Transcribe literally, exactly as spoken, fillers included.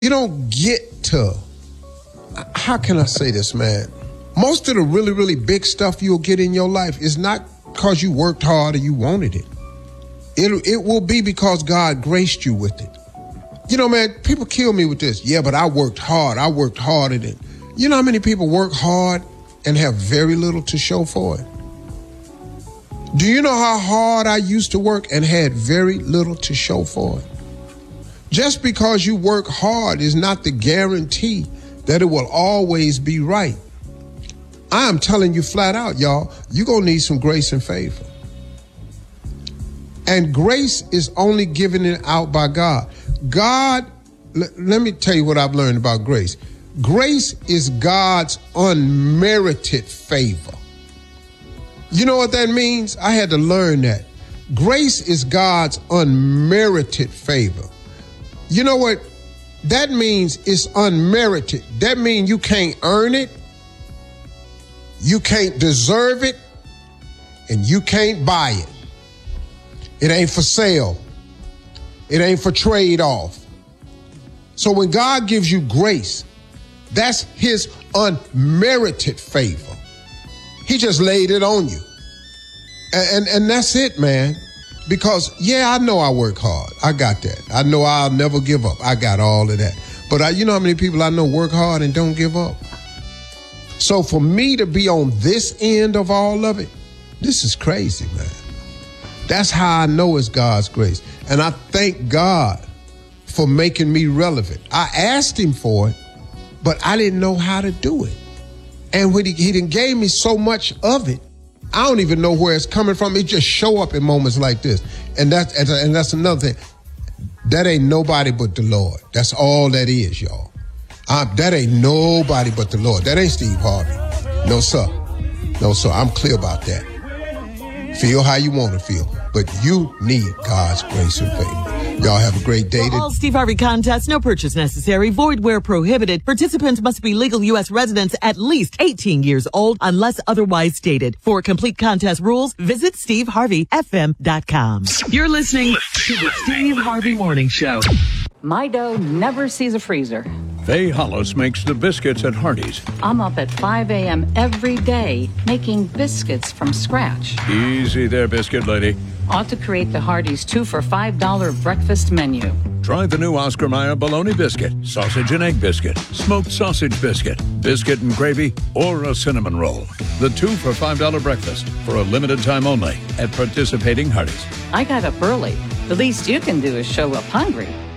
You don't get to, how can I say this, man? Most of the really, really big stuff you'll get in your life is not because you worked hard or you wanted it. It, it will be because God graced you with it. You know, man, people kill me with this. Yeah, but I worked hard. I worked hard at it. You know how many people work hard and have very little to show for it? Do you know how hard I used to work and had very little to show for it? Just because you work hard is not the guarantee that it will always be right. I am telling you flat out, y'all, you're going to need some grace and favor. And grace is only given it out by God. God, l- let me tell you what I've learned about grace. Grace is God's unmerited favor. You know what that means? I had to learn that. Grace is God's unmerited favor. You know what? That means it's unmerited. That means you can't earn it, you can't deserve it, and you can't buy it. It ain't for sale. It ain't for trade off. So when God gives you grace, that's his unmerited favor. He just laid it on you. And, and, and that's it, man. Because, yeah, I know I work hard. I got that. I know I'll never give up. I got all of that. But I, you know how many people I know work hard and don't give up? So for me to be on this end of all of it, this is crazy, man. That's how I know it's God's grace. And I thank God for making me relevant. I asked him for it, but I didn't know how to do it. And when he, he didn't gave me so much of it, I don't even know where it's coming from. It just show up in moments like this. And that's, and that's another thing. That ain't nobody but the Lord. That's all that is, y'all. I, that ain't nobody but the Lord. That ain't Steve Harvey. No, sir. No, sir. I'm clear about that. Feel how you want to feel. But you need God's grace and favor. Y'all have a great day. All Steve Harvey contests, no purchase necessary, void where prohibited. Participants must be legal U S residents at least eighteen years old unless otherwise stated. For complete contest rules, visit steve harvey f m dot com. You're listening to the Steve Harvey Morning Show. My dough never sees a freezer. Faye Hollis makes the biscuits at Hardee's. I'm up at five a.m. every day making biscuits from scratch. Easy there, biscuit lady. Ought to create the Hardee's two for five dollars breakfast menu. Try the new Oscar Mayer bologna biscuit, sausage and egg biscuit, smoked sausage biscuit, biscuit and gravy, or a cinnamon roll. The two for five dollars breakfast for a limited time only at participating Hardee's. I got up early. The least you can do is show up hungry.